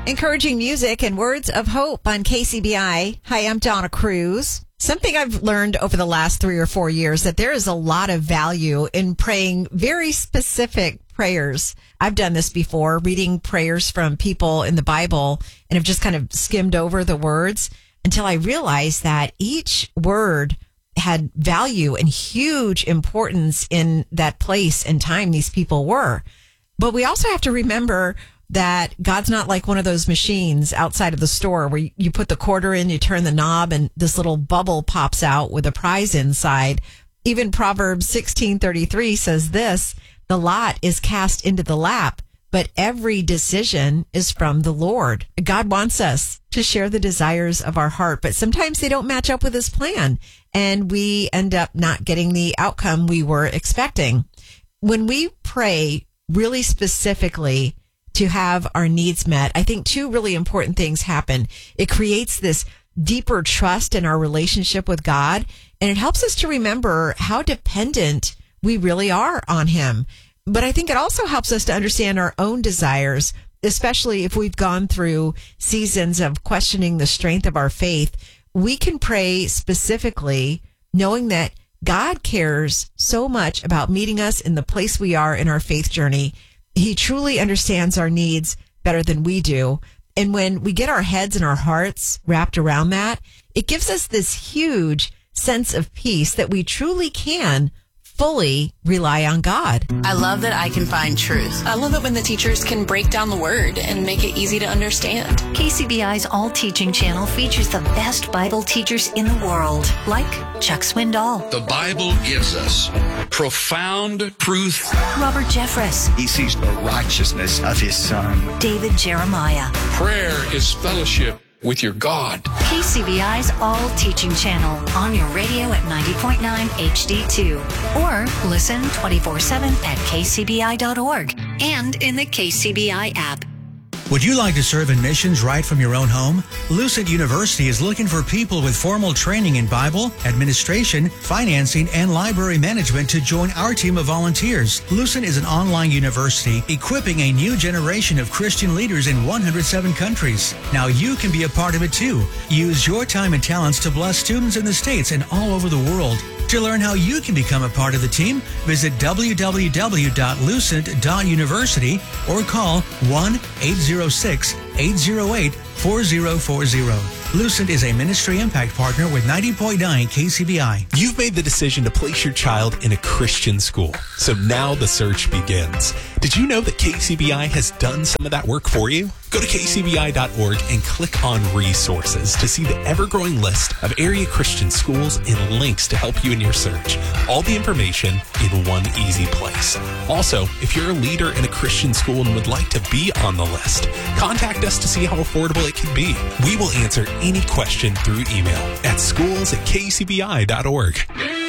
Encouraging music and words of hope on KCBI. Hi, I'm Donna Cruz. Something I've learned over the last 3 or 4 years that there is a lot of value in praying very specific prayers. I've done this before, reading prayers from people in the Bible, and have just kind of skimmed over the words until I realized that each word had value and huge importance in that place and time these people were. But we also have to remember that God's not like one of those machines outside of the store where you put the quarter in, you turn the knob, and this little bubble pops out with a prize inside. Even Proverbs 16:33 says this, "The lot is cast into the lap, but every decision is from the Lord." God wants us to share the desires of our heart, but sometimes they don't match up with his plan, and we end up not getting the outcome we were expecting. When we pray really specifically to have our needs met, I think 2 really important things happen. It creates this deeper trust in our relationship with God, and it helps us to remember how dependent we really are on him. But I think it also helps us to understand our own desires, especially if we've gone through seasons of questioning the strength of our faith. We can pray specifically knowing that God cares so much about meeting us in the place we are in our faith journey. He truly understands our needs better than we do. And when we get our heads and our hearts wrapped around that, it gives us this huge sense of peace that we truly can fully rely on God. I love that I can find truth. I love it when the teachers can break down the word and make it easy to understand. KCBI's All Teaching channel features the best Bible teachers in the world, like Chuck Swindoll. The Bible gives us profound truth. Robert Jeffress. He sees the righteousness of his Son. David Jeremiah. Prayer is fellowship with your God. KCBI's All Teaching channel on your radio at 90.9 HD2. Or listen 24/7 at kcbi.org and in the KCBI app. Would you like to serve in missions right from your own home? Lucent University is looking for people with formal training in Bible, administration, financing, and library management to join our team of volunteers. Lucent is an online university equipping a new generation of Christian leaders in 107 countries. Now you can be a part of it too. Use your time and talents to bless students in the States and all over the world. To learn how you can become a part of the team, visit www.lucent.university or call 1-806-808-4040. Lucent is a ministry impact partner with 90.9 KCBI. You've made the decision to place your child in a Christian school, so now the search begins. Did you know that KCBI has done some of that work for you? Go to kcbi.org and click on resources to see the ever-growing list of area Christian schools and links to help you in your search. All the information in one easy place. Also, if you're a leader in a Christian school and would like to be on the list, contact us to see how affordable it can be. We will answer any question through email at schools@kcbi.org.